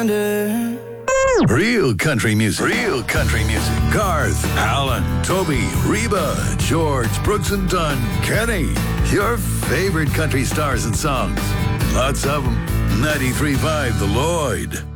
wonder. Real country music. Real country music. Garth, Alan, Toby, Reba, George, Brooks and Dunn, Kenny. Your favorite country stars and songs. Lots of them. 93.5 The Lloyd.